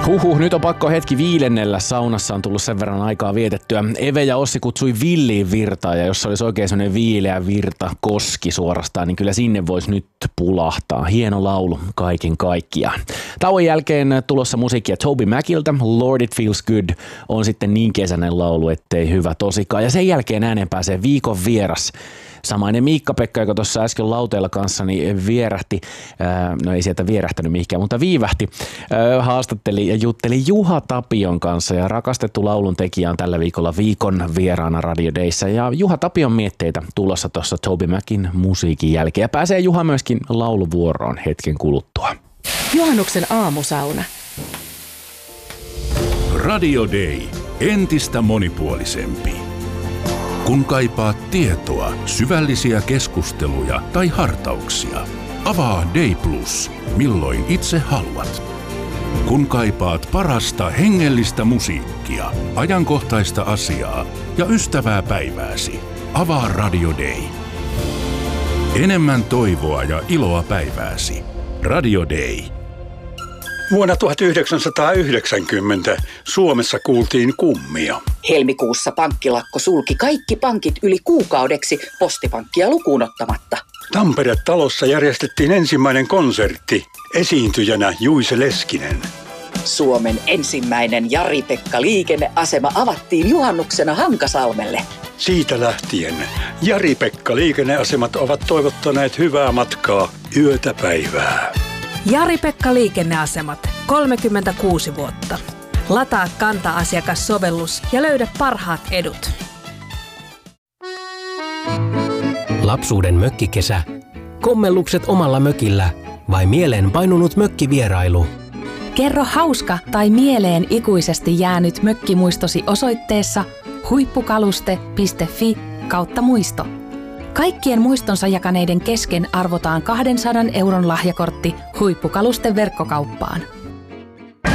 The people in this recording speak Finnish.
Nyt on pakko hetki viilennellä. Saunassa on tullut sen verran aikaa vietettyä. Eve ja Ossi kutsui villiin virtaan, ja jos se olisi oikein sellainen viileä virta koski suorastaan, niin kyllä sinne voisi nyt pulahtaa. Hieno laulu kaiken kaikkiaan. Tauon jälkeen tulossa musiikkia Toby Macilta. Lord It Feels Good on sitten niin kesäinen laulu, ettei hyvä tosikaan. Ja sen jälkeen ääneen pääsee viikon vieras. Samainen Miikka-Pekka, joka tuossa äsken lauteella kanssani vierähti, no ei sieltä vierähtänyt mihinkään, mutta viivähti, haastatteli ja jutteli Juha Tapion kanssa, ja rakastettu laulun tekijä on tällä viikolla viikon vieraana Radio Dayssä, ja Juha Tapion mietteitä tulossa tuossa Toby Macin musiikin jälkeen, ja pääsee Juha myöskin lauluvuoroon hetken kuluttua. Juhannuksen aamusauna. Radio Day. Entistä monipuolisempi. Kun kaipaat tietoa, syvällisiä keskusteluja tai hartauksia, avaa Day Plus, milloin itse haluat. Kun kaipaat parasta hengellistä musiikkia, ajankohtaista asiaa ja ystävää päivääsi, avaa Radio Day. Enemmän toivoa ja iloa päivääsi. Radio Day. Vuonna 1990 Suomessa kuultiin kummia. Helmikuussa pankkilakko sulki kaikki pankit yli kuukaudeksi, Postipankkia lukuun ottamatta. Tampere-talossa järjestettiin ensimmäinen konsertti, esiintyjänä Juise Leskinen. Suomen ensimmäinen Jari-Pekka liikenneasema avattiin juhannuksena Hankasalmelle. Siitä lähtien Jari-Pekka liikenneasemat ovat toivottaneet hyvää matkaa yötä päivää. Jari-Pekka liikenneasemat, 36 vuotta. Lataa Kanta-asiakassovellus ja löydä parhaat edut. Lapsuuden mökkikesä, kommellukset omalla mökillä vai mieleen painunut mökkivierailu? Kerro hauska tai mieleen ikuisesti jäänyt mökkimuistosi osoitteessa huippukaluste.fi/muisto. Kaikkien muistonsa jakaneiden kesken arvotaan 200 € lahjakortti Huippukalusten verkkokauppaan.